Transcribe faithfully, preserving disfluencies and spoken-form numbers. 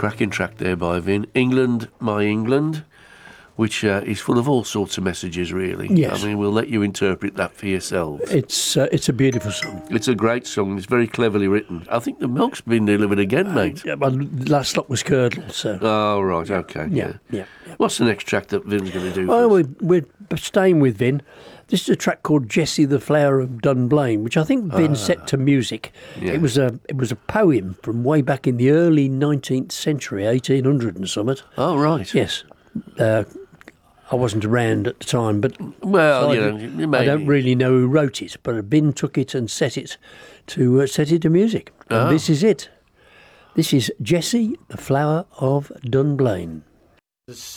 cracking track there by Vin. England, My England, which uh, is full of all sorts of messages, really. Yes. I mean, we'll let you interpret that for yourself. It's uh, it's a beautiful song. It's a great song. It's very cleverly written. I think the milk's been delivered again, mate. Uh, yeah, well, last stop was Curdle, so... Oh, right, okay. Yeah, Yeah. yeah. yeah. What's the next track that Vin's going to do? Well, for us? we're, we're staying with Vin. This is a track called Jessie the Flower of Dunblane, which I think Vin set to music. Yeah. It was a it was a poem from way back in the early nineteenth century, eighteen hundred and something. Oh, right. Yes. Uh, I wasn't around at the time, but Well, so you I, know, don't- maybe. I don't really know who wrote it, but Vin took it and set it to uh, set it to music. And Oh. this is it. This is Jessie the Flower of Dunblane.